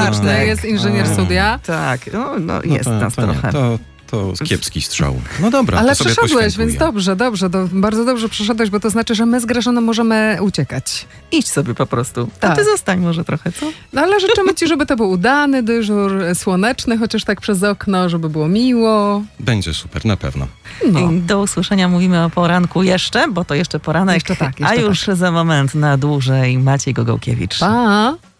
informatyczny, jest inżynier studia. Tak, jest nas to trochę. To z kiepski strzał. No dobra, Ale to sobie przeszedłeś, poświętuję. więc dobrze, to bardzo dobrze przeszedłeś, bo to znaczy, że my z Grażyną możemy uciekać. Idź sobie po prostu. Tak. A ty zostań może trochę, co? No ale życzymy ci, żeby to był udany dyżur, słoneczny, chociaż tak przez okno, żeby było miło. Będzie super, na pewno. No. I do usłyszenia mówimy o poranku jeszcze, bo to jeszcze poranek. Jeszcze tak, a już za moment na dłużej Maciej Gogołkiewicz. Pa!